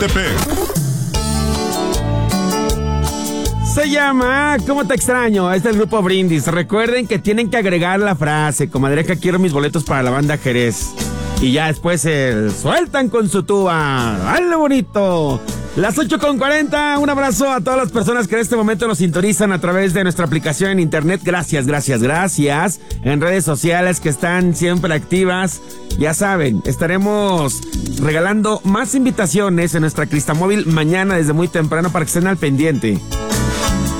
Se llama ¿Cómo te extraño? Es del grupo Brindis. Recuerden que tienen que agregar la frase: comadreja, quiero mis boletos para la banda Jerez. Y ya después se sueltan con su tuba. ¡Dale bonito! Las 8:40, un abrazo a todas las personas que en este momento nos sintonizan a través de nuestra aplicación en internet. Gracias. En redes sociales que están siempre activas. Ya saben, estaremos regalando más invitaciones en nuestra Cristamóvil mañana desde muy temprano para que estén al pendiente.